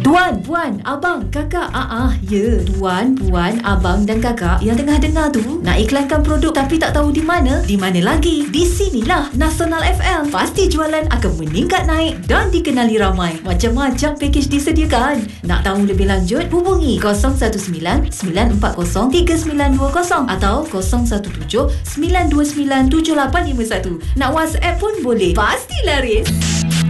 Tuan, puan, abang, kakak. Ya. Tuan, puan, abang dan kakak yang tengah dengar tu nak iklankan produk tapi tak tahu di mana? Di mana lagi? Di sinilah, Nasional FM. Pasti jualan akan meningkat naik dan dikenali ramai. Macam-macam pakej disediakan. Nak tahu lebih lanjut? Hubungi 019-940-3920 atau 017-929-7851. Nak WhatsApp pun boleh. Pasti laris.